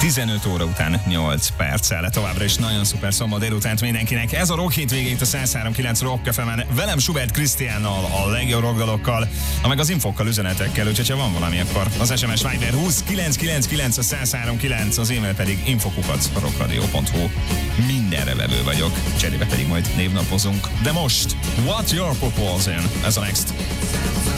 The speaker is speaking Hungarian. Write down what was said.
15 óra után 8 perccel. Továbbra is nagyon szuper szombat délutánt mindenkinek. Ez a Rock hétvége itt a 103.9 Rock FM-en. Velem Schubert Krisztiánnal, a legjobb rockdalokkal, meg az infokkal, üzenetekkel, úgyhogy ha van valami, akkor az SMS Viber 20999 a 103.9, az e-mail pedig info@rockradio.hu. Mindenre vevő vagyok, cserébe pedig majd névnapozunk. De most, What You're Proposing, ez a Next.